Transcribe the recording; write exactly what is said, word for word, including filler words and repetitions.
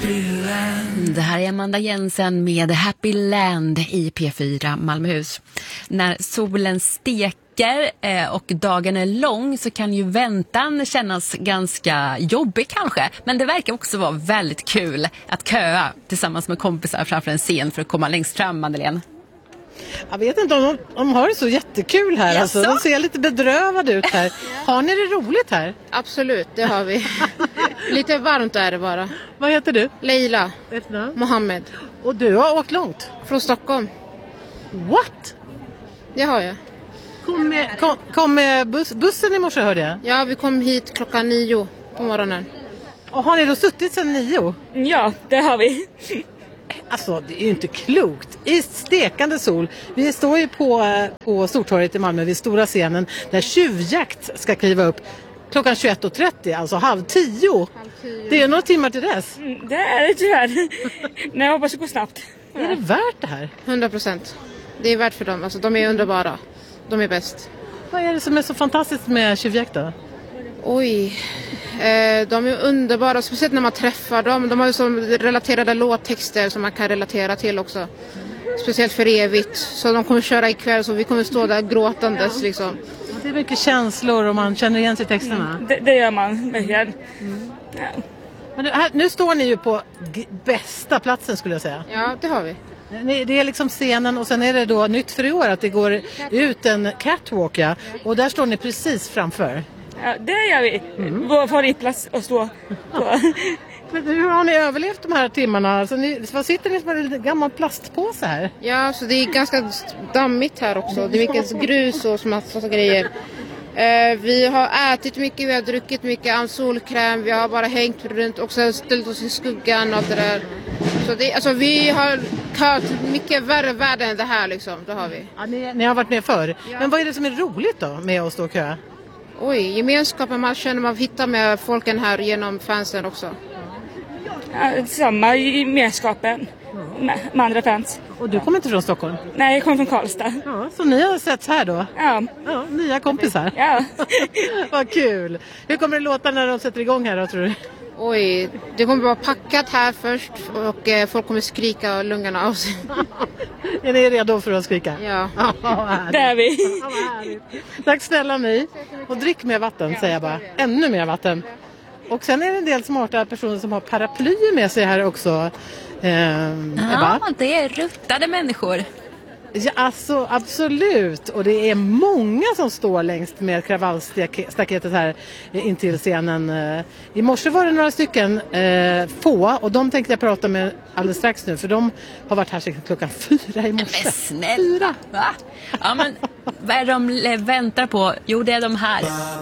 Det här är Amanda Jensen med Happy Land i P fyra Malmöhus. När solen steker och dagen är lång så kan ju väntan kännas ganska jobbig kanske. Men det verkar också vara väldigt kul att köa tillsammans med kompisar framför en scen för att komma längst fram, Madeleine. Jag vet inte om de, de har det så jättekul här. Alltså, de ser lite bedrövade ut här. Har ni det roligt här? Absolut, det har vi. Lite varmt är det bara. Vad heter du? Leila Mohammed. Och du har åkt långt? Från Stockholm. What? Det har jag. Kom med, kom, kom med bus, bussen i morse, hörde jag. Ja, vi kom hit klockan nio på morgonen. Och har ni då suttit sedan nio? Ja, det har vi. Alltså, det är ju inte klokt. I stekande sol. Vi står ju på, på Stortorget i Malmö vid stora scenen där Tjuvjakt ska kliva upp klockan tjugoett och trettio, alltså halv tio. Det är några timmar till dess. Mm, det är det tyvärr. Nej, jag hoppas det går snabbt. Ja. Är det värt det här? hundra procent. Det är värt för dem. Alltså, de är underbara. De är bäst. Vad är det som är så fantastiskt med Tjuvjakt då? Oj, eh, de är underbara, speciellt när man träffar dem. De har ju som relaterade låttexter som man kan relatera till också. Speciellt för evigt. Så de kommer köra ikväll så vi kommer stå där gråtandes liksom. Det är mycket känslor och man känner igen sig i texterna. Mm, det, det gör man, verkligen. Mm. Ja. Men här, nu står ni ju på g- bästa platsen skulle jag säga. Ja, det har vi. Det är liksom scenen och sen är det då nytt för i år att det går ut en catwalk, ja, och där står ni precis framför. Ja, det gör vi. Mm. Vår favoritplats att stå på. Men hur har ni överlevt de här timmarna? Alltså, ni, vad sitter ni med en gammal plastpåse här? Ja, så det är ganska dammigt här också. Det är mycket grus och massa grejer. Eh, vi har ätit mycket, vi har druckit mycket solkräm, vi har bara hängt runt och så ställt oss i skuggan och allt det där. Så det, alltså, vi har köat mycket värre värde än det här liksom, det har vi. Ja, ni, ni har varit med förr. Ja. Men vad är det som är roligt då med att stå och köa? Oj, gemenskapen man känner, man hittar med folken här genom fansen också. Ja, samma gemenskapen med, med andra fans. Och du kommer inte från Stockholm? Nej, jag kommer från Karlstad. Ja, så ni har setts här då? Ja. Ja, nya kompisar. Ja. Vad kul. Hur kommer det låta när de sätter igång här då, tror du? Oj, det kommer vara packat här först och eh, folk kommer skrika lungorna av sig. Är ni redo för att skrika? Ja. Ja, det är vi. Ja, tack snälla ni. Och drick mer vatten, säger jag bara. Ännu mer vatten. Och sen är det en del smarta personer som har paraplyer med sig här också. Eh, Ebba? Ja, det är ruttade människor. Ja, alltså absolut. Och det är många som står längst med kravallstaketet här intill scenen. I morse var det några stycken eh, få, och de tänkte jag prata med alldeles strax nu, för de har varit här sedan klockan fyra i morse. Men snälla, va? Ja, men vad är de väntar på? Jo, det är de här.